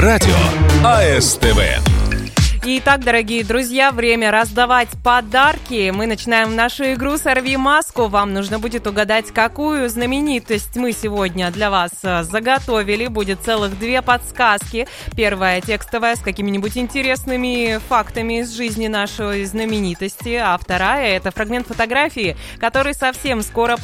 Радио АСТВ. Итак, дорогие друзья, время раздавать подарки. Мы начинаем нашу игру «Сорви маску». Вам нужно будет угадать, какую знаменитость мы сегодня для вас заготовили. Будет целых 2 подсказки. Первая текстовая с какими-нибудь интересными фактами из жизни нашей знаменитости. А вторая — это фрагмент фотографии, который совсем скоро